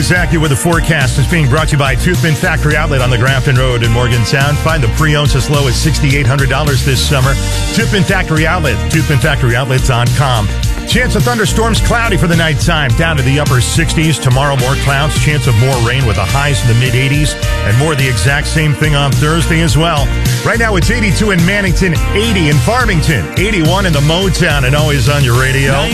Zach with the forecast. It's being brought to you by Toothman Factory Outlet on the Grafton Road in Morgantown. Find the pre-owns as low as $6,800 this summer. Toothman Factory Outlet, ToothmanFactoryOutlet.com. Chance of thunderstorms, cloudy for the nighttime, down to the upper 60s. Tomorrow, more clouds, chance of more rain with the highs in the mid-80s, and more the exact same thing on Thursday as well. Right now, it's 82 in Mannington, 80 in Farmington, 81 in the Motown, and always on your radio.